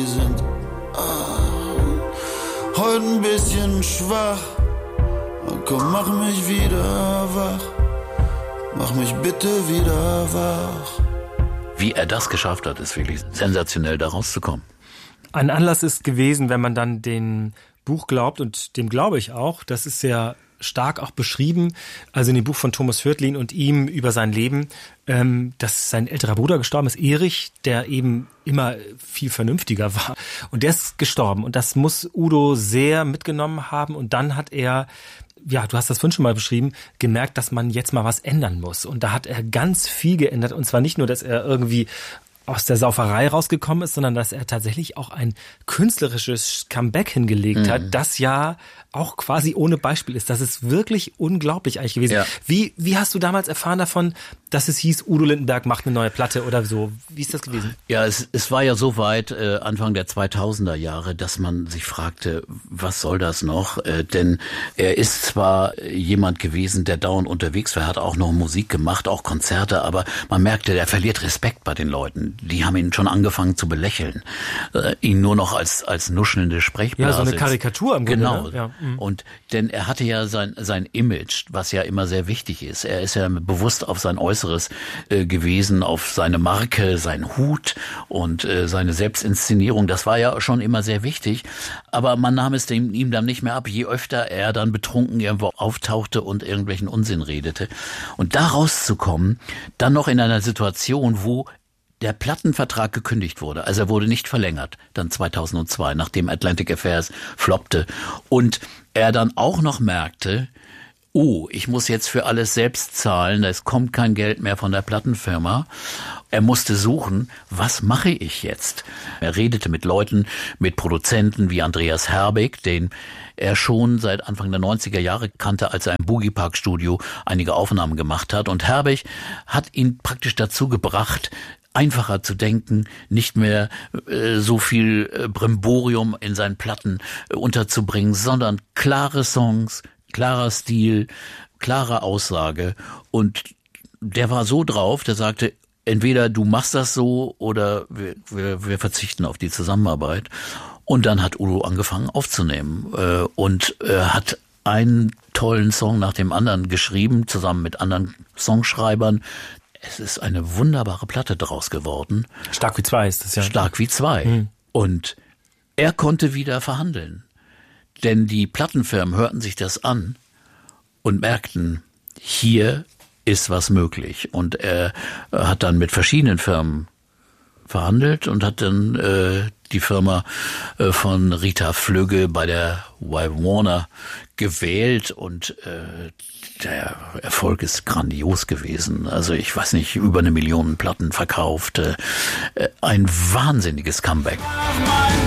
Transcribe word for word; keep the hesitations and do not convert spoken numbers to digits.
sind ah, heute ein bisschen schwach. Komm, mach mich wieder wach. Mach mich bitte wieder wach. Wie er das geschafft hat, ist wirklich sensationell, da rauszukommen. Ein Anlass ist gewesen, wenn man dann dem Buch glaubt, und dem glaube ich auch, das ist sehr stark auch beschrieben, also in dem Buch von Thomas Völklin und ihm über sein Leben, ähm, dass sein älterer Bruder gestorben ist, Erich, der eben immer viel vernünftiger war. Und der ist gestorben. Und das muss Udo sehr mitgenommen haben. Und dann hat er, ja, du hast das vorhin schon mal beschrieben, gemerkt, dass man jetzt mal was ändern muss. Und da hat er ganz viel geändert. Und zwar nicht nur, dass er irgendwie aus der Sauferei rausgekommen ist, sondern dass er tatsächlich auch ein künstlerisches Comeback hingelegt mhm. hat, das ja auch quasi ohne Beispiel ist. Das ist wirklich unglaublich eigentlich gewesen. Ja. Wie, wie hast du damals erfahren davon, dass es hieß, Udo Lindenberg macht eine neue Platte oder so? Wie ist das gewesen? Ja, es, es war ja so weit, äh, Anfang der zweitausender Jahre, dass man sich fragte, was soll das noch? Äh, denn er ist zwar jemand gewesen, der dauernd unterwegs war, hat auch noch Musik gemacht, auch Konzerte, aber man merkte, der verliert Respekt bei den Leuten. Die haben ihn schon angefangen zu belächeln. Äh, ihn nur noch als als nuschelnde Sprechblase. Ja, so eine Karikatur im Grunde. Genau. Ne? Ja. Mhm. Und denn er hatte ja sein sein Image, was ja immer sehr wichtig ist. Er ist ja bewusst auf sein Äußeres äh, gewesen, auf seine Marke, seinen Hut und äh, seine Selbstinszenierung. Das war ja schon immer sehr wichtig. Aber man nahm es dem, ihm dann nicht mehr ab, je öfter er dann betrunken irgendwo auftauchte und irgendwelchen Unsinn redete. Und da rauszukommen, dann noch in einer Situation, wo der Plattenvertrag gekündigt wurde, also er wurde nicht verlängert, dann zweitausendzwei, nachdem Atlantic Affairs floppte und er dann auch noch merkte, oh, ich muss jetzt für alles selbst zahlen, es kommt kein Geld mehr von der Plattenfirma. Er musste suchen, was mache ich jetzt? Er redete mit Leuten, mit Produzenten wie Andreas Herbig, den er schon seit Anfang der neunziger Jahre kannte, als er im Boogie Park Studio einige Aufnahmen gemacht hat. Und Herbig hat ihn praktisch dazu gebracht, einfacher zu denken, nicht mehr äh, so viel äh, Brimborium in seinen Platten äh, unterzubringen, sondern klare Songs, klarer Stil, klare Aussage. Und der war so drauf, der sagte, entweder du machst das so oder wir, wir, wir verzichten auf die Zusammenarbeit. Und dann hat Udo angefangen aufzunehmen äh, und äh, hat einen tollen Song nach dem anderen geschrieben, zusammen mit anderen Songschreibern. Es ist eine wunderbare Platte draus geworden. Stark wie zwei ist das ja. Stark wie zwei. Mhm. Und er konnte wieder verhandeln. Denn die Plattenfirmen hörten sich das an und merkten, hier ist was möglich. Und er hat dann mit verschiedenen Firmen verhandelt und hat dann äh, die Firma äh, von Rita Flügge bei der Y Warner gewählt und äh, der Erfolg ist grandios gewesen. Also ich weiß nicht, über eine Million Platten verkauft. Äh, ein wahnsinniges Comeback.